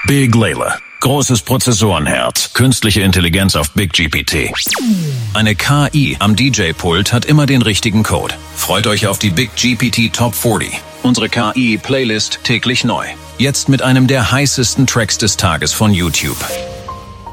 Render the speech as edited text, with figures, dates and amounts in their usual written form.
Big Layla. Großes Prozessorenherz. Künstliche Intelligenz auf Big GPT. Eine KI am DJ-Pult hat immer den richtigen Code. Freut euch auf die Big GPT Top 40. Unsere KI-Playlist täglich neu. Jetzt mit einem der heißesten Tracks des Tages von YouTube.